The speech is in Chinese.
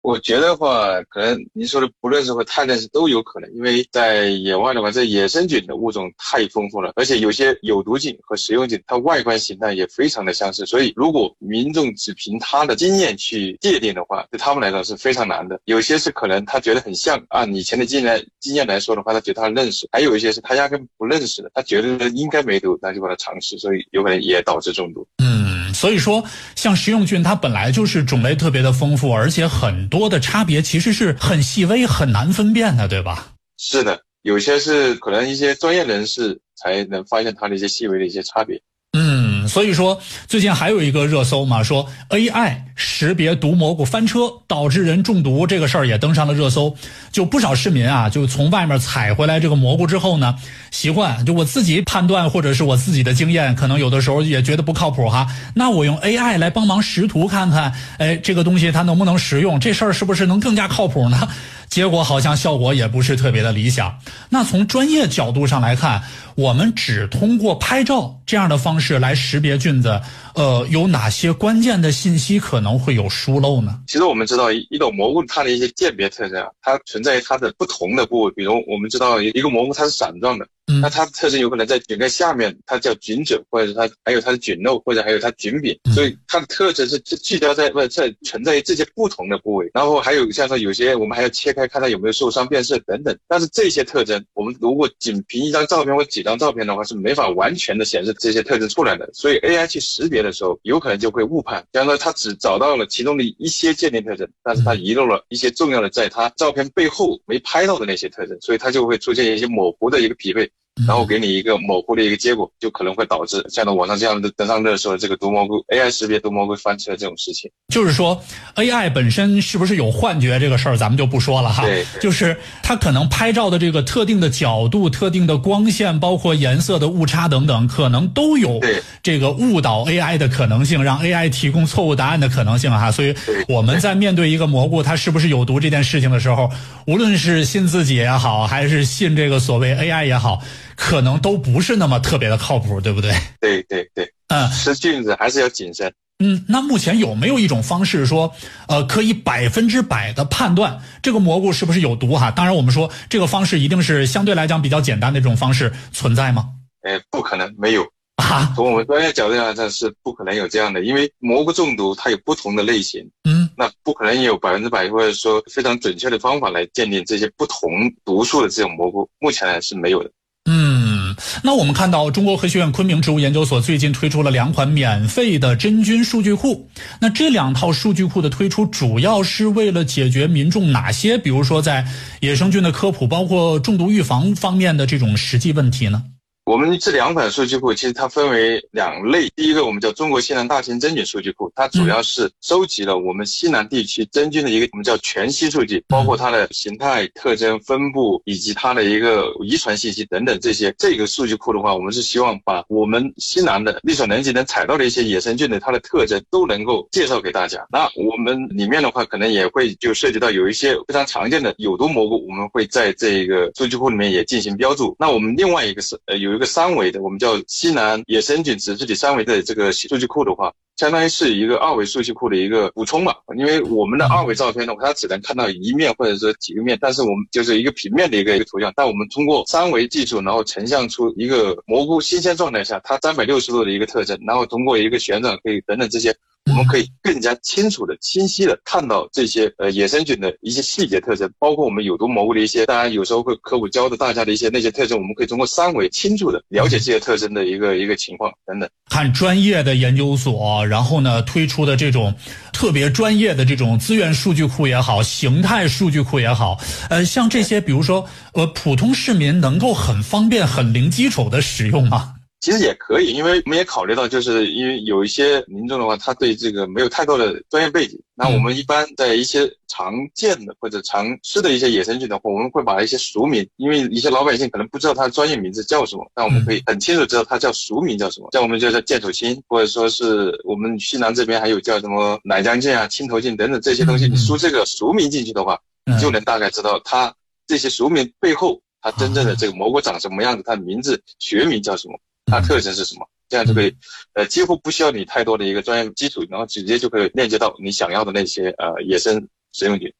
我觉得话，可能您说的不认识或太认识都有可能，因为在野外的话，这野生菌的物种太丰富了，而且有些有毒菌和食用菌，它外观形态也非常的相似，所以如果民众只凭他的经验去界定的话，对他们来说是非常难的。有些是可能他觉得很像，按以前的经验来说的话，他觉得他认识；还有一些是他压根不认识的，他觉得应该没毒，那就把它尝试，所以有可能也导致中毒。 所以说像食用菌它本来就是种类特别的丰富，而且很多的差别其实是很细微很难分辨的，对吧？ 是的，有些是可能一些专业人士才能发现它的一些细微的一些差别。 所以说最近还有一个热搜嘛，说 AI 识别毒蘑菇翻车导致人中毒，这个事儿也登上了热搜。就不少市民啊，就从外面采回来这个蘑菇之后呢，习惯就我自己判断或者是我自己的经验，可能有的时候也觉得不靠谱哈。那我用 AI 来帮忙识图看看，这个东西它能不能食用，这事儿是不是能更加靠谱呢？结果好像效果也不是特别的理想。那从专业角度上来看，我们只通过拍照这样的方式来识别菌子，有哪些关键的信息可能会有疏漏呢？ 其实我们知道一种蘑菇它的一些鉴别特征啊，它存在于它的不同的部位，比如我们知道一个蘑菇它是伞状的，那它的特征有可能在菌盖下面，它叫菌褶，或者是它还有它的菌肉，或者还有它菌柄，所以它的特征是聚焦在存在于这些不同的部位。然后还有像说有些我们还要切开看它有没有受伤变色等等，但是这些特征我们如果仅凭一张照片或几张照片的话是没法完全的显示这些特征出来的，所以 AI 去识别的时候有可能就会误判，比方说它只找到了其中的一些鉴定特征，但是它遗漏了一些重要的在它照片背后没拍到的那些特征，所以它就会出现一些模糊的一个匹配，然后给你一个模糊的一个结果，就可能会导致像在网上这样的登上热搜的这个毒蘑菇 AI 识别毒蘑菇翻车这种事情。 就是说 AI 本身是不是有幻觉这个事儿咱们就不说了哈， 对， 就是它可能拍照的这个特定的角度、特定的光线，包括颜色的误差等等，可能都有这个误导 AI 的可能性，让 AI 提供错误答案的可能性哈。所以我们在面对一个蘑菇它是不是有毒这件事情的时候，无论是信自己也好，还是信这个所谓 AI 也好，可能都不是那么特别的靠谱，对不对？ 对，吃菌子还是要谨慎。 那目前有没有一种方式说，可以100%的判断这个蘑菇是不是有毒哈？当然我们说这个方式一定是相对来讲比较简单的这种方式存在吗？ 不可能，没有啊。从我们专业角度来讲是不可能有这样的，因为蘑菇中毒它有不同的类型，那不可能有100%或者说非常准确的方法来鉴定这些不同毒素的这种蘑菇，目前是没有的。 那我们看到中国科学院昆明植物研究所最近推出了2款免费的真菌数据库，那这2套数据库的推出主要是为了解决民众哪些比如说在野生菌的科普包括中毒预防方面的这种实际问题呢？ 我们这2款数据库其实它分为2类，第一个我们叫中国西南大型真菌数据库，它主要是收集了我们西南地区真菌的一个我们叫全息数据，包括它的形态、特征、分布以及它的一个遗传信息等等这些。这个数据库的话，我们是希望把我们西南的力所能及能采到的一些野生菌的它的特征都能够介绍给大家。那我们里面的话可能也会就涉及到有一些非常常见的有毒蘑菇，我们会在这个数据库里面也进行标注。那我们另外一个是有一个3维的，我们叫西南野生菌子质体3维的这个数据库的话，相当于是一个2维数据库的一个补充嘛。因为我们的2维照片的话，它只能看到一面或者说几个面，但是我们就是一个平面的一个图像，但我们通过3维技术，然后成像出一个蘑菇新鲜状态下它360度的一个特征，然后通过一个旋转可以等等这些，我们可以更加清楚的清晰的看到这些野生菌的一些细节特征，包括我们有毒蘑菇的一些，当然有时候会科普教的大家的一些那些特征，我们可以通过3维清楚的了解这些特征的一个情况等等。 看专业的研究所，然后呢推出的这种特别专业的这种资源数据库也好，形态数据库也好，像这些比如说普通市民能够很方便很零基础的使用吗？ 其实也可以，因为我们也考虑到，就是因为有一些民众的话，他对这个没有太多的专业背景。那我们一般在一些常见的或者常吃的一些野生菌的话，我们会把一些俗名，因为一些老百姓可能不知道它的专业名字叫什么，但我们可以很清楚知道它叫俗名叫什么。像我们就叫剑手青，或者说是我们西南这边还有叫什么奶浆菌啊、青头菌等等这些东西，你输这个俗名进去的话，你就能大概知道它这些俗名背后它真正的这个蘑菇长什么样子，它的名字学名叫什么，它特征是什么，这样就可以几乎不需要你太多的一个专业基础，然后直接就可以链接到你想要的那些野生使用点。